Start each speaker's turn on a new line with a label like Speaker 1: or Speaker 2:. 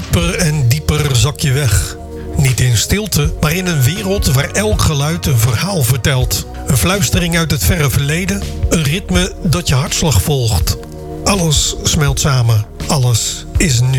Speaker 1: Dieper en dieper zak je weg. Niet in stilte, maar in een wereld waar elk geluid een verhaal vertelt. Een fluistering uit het verre verleden, een ritme dat je hartslag volgt. Alles smelt samen, alles is nu.